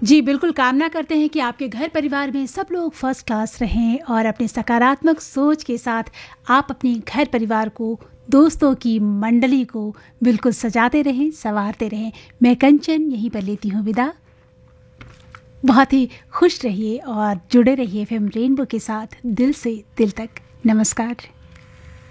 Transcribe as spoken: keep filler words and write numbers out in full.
जी बिल्कुल, कामना करते हैं कि आपके घर परिवार में सब लोग फर्स्ट क्लास रहें और अपने सकारात्मक सोच के साथ आप अपने घर परिवार को, दोस्तों की मंडली को बिल्कुल सजाते रहें, संवारते रहें। मैं कंचन यहीं पर लेती हूँ विदा। बहुत ही खुश रहिए और जुड़े रहिए एफ एम रेनबो के साथ दिल से दिल तक। नमस्कार।